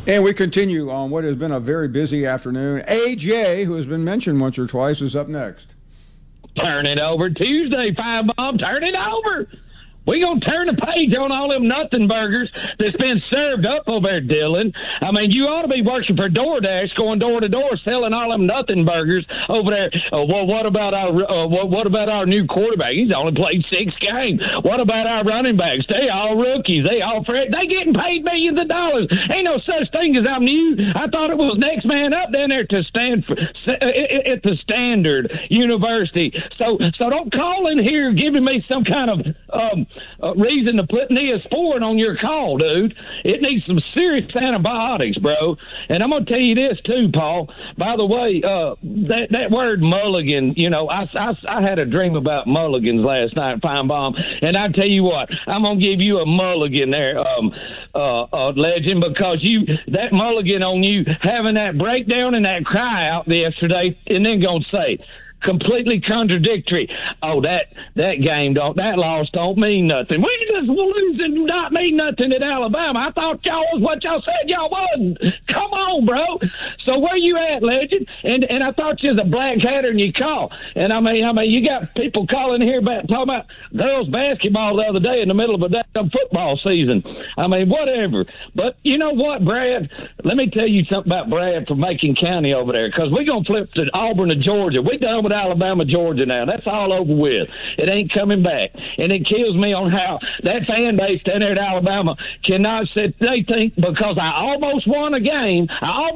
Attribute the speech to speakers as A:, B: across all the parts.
A: And we continue on what has been a very busy afternoon. AJ, who has been mentioned once or twice, is up next.
B: Turn it over Tuesday, Five Bomb. Turn it over. We gonna turn the page on all them nothing burgers that's been served up over there, Dylan. I mean, you ought to be working for DoorDash, going door to door, selling all them nothing burgers over there. Well, what about our new quarterback? He's only played 6 games. What about our running backs? They all rookies. They all they getting paid millions of dollars. Ain't no such thing as I'm new. I thought it was next man up down there to Stanford at the Standard University. So don't call in here giving me some kind of reason to put Neosporin on your call, dude. It needs some serious antibiotics, bro. And I'm going to tell you this, too, Paul. By the way, that word mulligan, you know, I had a dream about mulligans last night, Fine Bomb, and I tell you what, I'm going to give you a mulligan there, Legend, because that mulligan on you having that breakdown and that cry out yesterday, and then going to say, completely contradictory. Oh, that loss don't mean nothing. We just losing not mean nothing at Alabama. I thought y'all was what y'all said y'all wasn't. Come on, bro. So where you at, Legend? And I thought you was a black hatter and you call. And I mean, you got people calling here talking about girls basketball the other day in the middle of a damn football season. I mean, whatever. But you know what, Brad? Let me tell you something about Brad from Macon County over there, because we're gonna flip to Auburn to Georgia. We done with Alabama, Georgia now. That's all over with. It ain't coming back. And it kills me on how that fan base down there at Alabama cannot sit. They think because I almost won a game now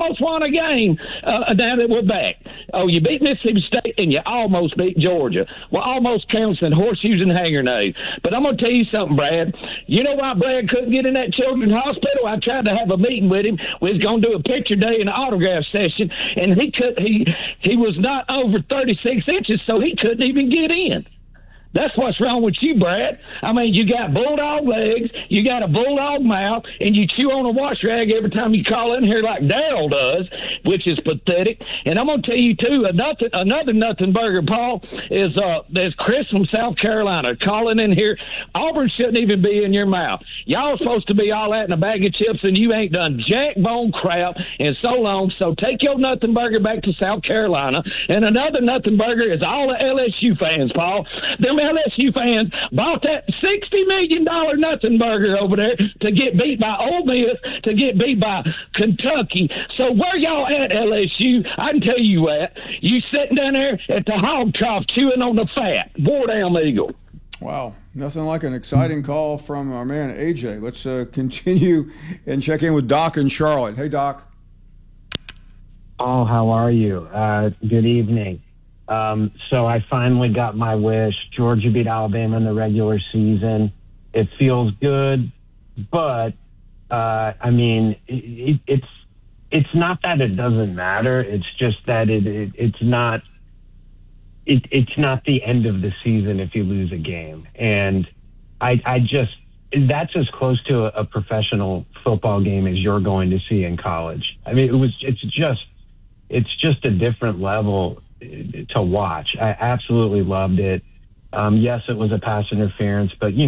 B: that we're back. Oh, you beat Mississippi State and you almost beat Georgia. Well, almost counts in horseshoes and hand grenades. But I'm going to tell you something, Brad. You know why Brad couldn't get in that children's hospital? I tried to have a meeting with him. We was going to do a picture day and an autograph session, and he was not over 36 inches, so he couldn't even get in. That's what's wrong with you, Brad. I mean, you got bulldog legs, you got a bulldog mouth, and you chew on a wash rag every time you call in here like Daryl does, which is pathetic. And I'm going to tell you, too, another nothing burger, Paul, is there's Chris from South Carolina calling in here. Auburn shouldn't even be in your mouth. Y'all supposed to be all that in a bag of chips, and you ain't done jack bone crap in so long. So take your nothing burger back to South Carolina. And another nothing burger is all the LSU fans, Paul. Them LSU fans bought that $60 million nothing burger over there to get beat by Ole Miss, to get beat by Kentucky. So where y'all at, LSU? I can tell you what. You sitting down there at the hog trough chewing on the fat. War down, Eagle.
A: Wow, nothing like an exciting call from our man AJ. Let's continue and check in with Doc in Charlotte. Hey, Doc.
C: Oh, how are you? Good evening. So I finally got my wish. Georgia beat Alabama in the regular season. It feels good, but I mean, it's not that it doesn't matter. It's just that it's not the end of the season if you lose a game. And that's as close to a professional football game as you're going to see in college. I mean, it's just a different level to watch. I absolutely loved it. Yes, it was a pass interference, but